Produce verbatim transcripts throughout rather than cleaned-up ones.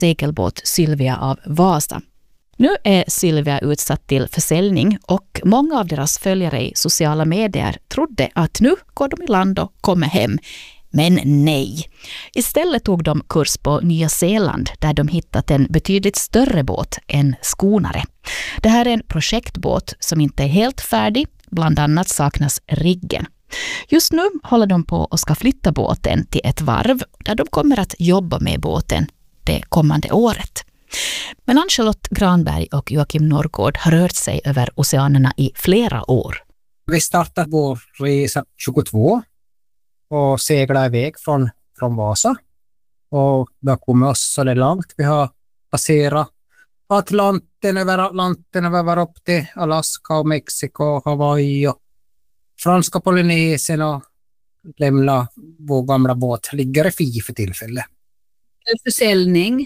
segelbåt Sylvia av Vasa. Nu är Sylvia utsatt till försäljning och många av deras följare i sociala medier trodde att nu går de i land och kommer hem. Men nej. Istället tog de kurs på Nya Zeeland där de hittat en betydligt större båt, en skonare. Det här är en projektbåt som inte är helt färdig, bland annat saknas riggen. Just nu håller de på och ska flytta båten till ett varv där de kommer att jobba med båten det kommande året. Men Ann-Charlotte Granberg och Joakim Norrgård har rört sig över oceanerna i flera år. Vi startade vår resa tjugotvå och seglade iväg från, från Vasa. Och vi har kommit oss så långt. Vi har passerat Atlanten över Atlanten och vi var upp till Alaska och Mexiko, Hawaii och franska Polynesien och lämna vår gamla båt ligger i Fi för tillfället. Försäljning.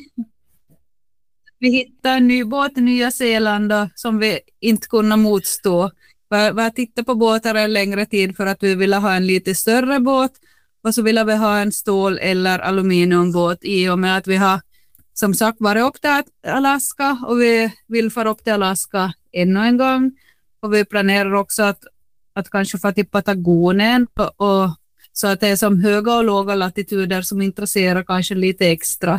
Vi hittade en ny båt i Nya Zeeland då, som vi inte kunde motstå. Vi har tittat på båtar en längre tid för att vi ville ha en lite större båt och så ville vi ha en stål- eller aluminiumbåt i och med att vi har som sagt varit upp till Alaska och vi vill fara upp till Alaska ännu en gång och vi planerar också att, att kanske få till Patagonien och, och så att det är som höga och låga latituder som intresserar kanske lite extra.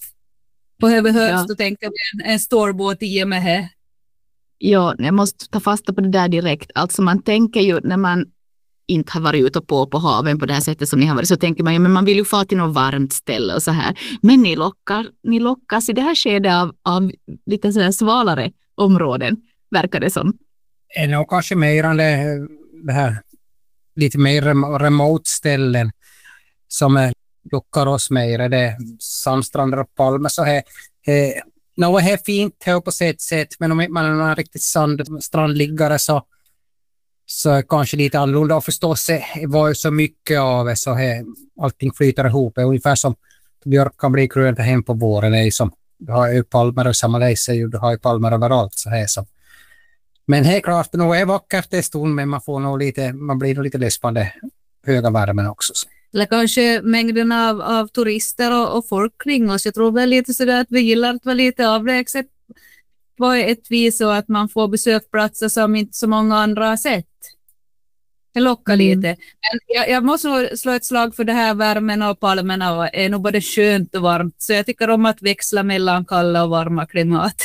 Och här behövs ja. Då tänker vi en, en stor båt i med här. Ja, jag måste ta fasta på det där direkt. Alltså man tänker ju när man inte har varit ute på på haven på det här sättet som ni har varit så tänker man ju men man vill ju få till något varmt ställe och så här. Men ni lockar, ni lockas i det här skedet av, av lite så här svalare områden verkar det som. är nog kanske mer än det, det här lite mer rem- remote ställen som är lockar oss mer. Det är sandstränder och palmer så här. Eh, något är fint här på sätt sätt men om man är en riktigt sandstrandliggare så så är kanske lite annorlunda och förstås det var ju så mycket av det så här allting flyter ihop. Det är ungefär som björk kan bli grönt hem på våren. Det är som, du har ju palmer och samma läs du har ju palmer överallt så här så. Men helt klart, det är vackert en stund men man får nog lite, man blir nog lite less på det höga värmen också. Så. Eller kanske mängden av, av turister och, och folk kring oss. Jag tror väl lite sådär att vi gillar att vara lite avlägset på ett vis så att man får besökplatser som inte så många andra har sett. Det lockar mm. lite. Men jag, jag måste nog slå ett slag för det här värmen och palmerna och är nog både skönt och varmt. Så jag tycker om att växla mellan kalla och varma klimat.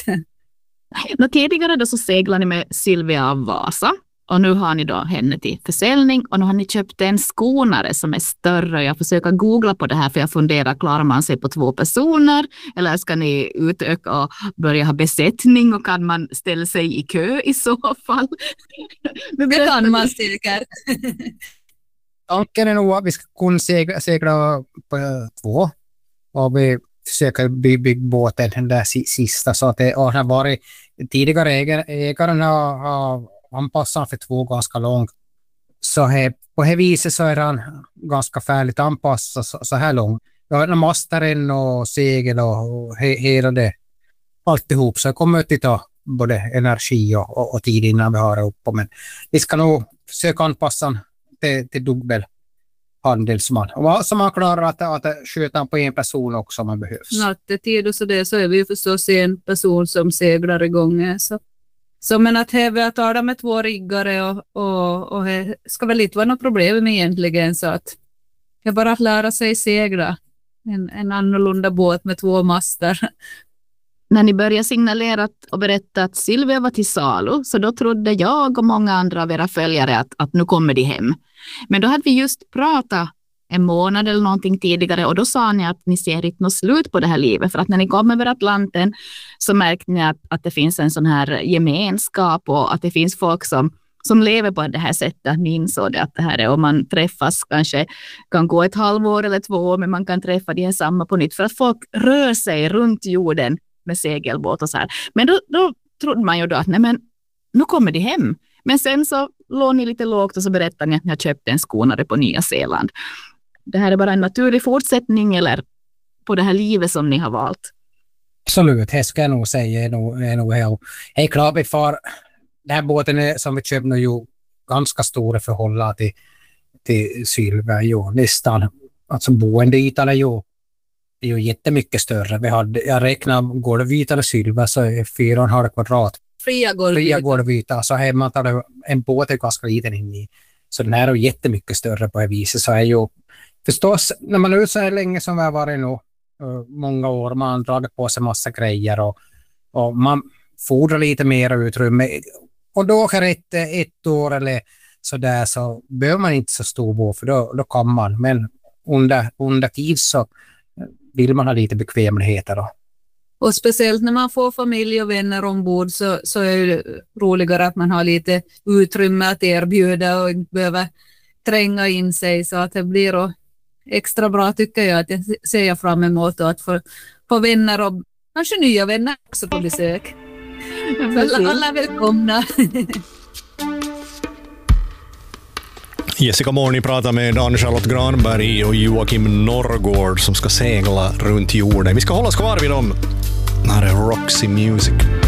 Nå, tidigare då så seglade ni med Sylvia av Vasa och nu har ni då henne till försäljning och nu har ni köpt en skonare som är större. Jag försöker googla på det här för jag funderar, klarar man sig på två personer eller ska ni utöka och börja ha besättning och kan man ställa sig i kö i så fall? Det kan man säkert. Tanken är nog att vi ska kunna segla, segla på två och vi försöker bygga båten den där sista så att det har varit tidigare ägaren har, har anpassat för två ganska långt så här, på det viset så är han ganska färdigt anpassad så, så här långt. Jag har mastaren och segel och, och he, hela det alltihop så jag kommer att ta både energi och, och, och tid innan vi har det uppe men vi ska nog försöka anpassa till, till dubbel handelsman. Och så man klarar att, att sköta på en person också om man behövs. Nattetid och så det så är vi ju förstås en person som seglar igång. Så, så men att här vi tar med två riggare och, och, och här ska väl inte vara något problem med egentligen så att jag bara att lära sig segla en, en annorlunda båt med två master. När ni började signalera och berätta att Sylvia var till salu så då trodde jag och många andra av era följare att, att nu kommer de hem. Men då hade vi just pratat en månad eller någonting tidigare och då sa ni att ni ser inte något slut på det här livet för att när ni kom över Atlanten så märkte ni att, att det finns en sån här gemenskap och att det finns folk som, som lever på det här sättet. Ni insåg det att det här är om man träffas kanske kan gå ett halvår eller två men man kan träffa de samma på nytt för att folk rör sig runt jorden med segelbåt och så här. Men då, då trodde man ju då att nej men nu kommer de hem. Men sen så låg ni lite lågt och så berättade ni att ni har köpt en skonare på Nya Zeeland. Det här är bara en naturlig fortsättning eller på det här livet som ni har valt? Absolut, det ska jag nog säga är nog, är nog här. Hej klart vi far, den här båten är, som vi köpte är ju ganska stora förhållande till, till Sylvia ju nästan, alltså boendeytan är ju är ju jättemycket större. Vi hade, jag räknar gårdyta eller silver så är fyra och en halv kvadrat. Fria golvyta. Fria gårdyta. Så hemma tar det en båt är ganska liten in i. Så den här är jättemycket större på det viset. Så är ju förstås, när man är ute så här länge som vi har varit nu, uh, många år, man har dragit på sig massa grejer och, och man fordrar lite mer utrymme. Och då är ett, ett år eller så där så behöver man inte så stor båt för då, då kan man. Men under, under tid så vill man ha lite bekvämligheter då. Och speciellt när man får familj och vänner ombord så, så är det roligare att man har lite utrymme att erbjuda och inte behöver tränga in sig så att det blir och extra bra tycker jag att jag ser jag fram emot att få, få vänner och kanske nya vänner också på besök. Alla, alla välkomna. Jessica Morni pratar med Ann-Charlotte Granberg och Joakim Norrgård som ska segla runt jorden. Vi ska hålla oss kvar vid dem. Här är Roxy Music.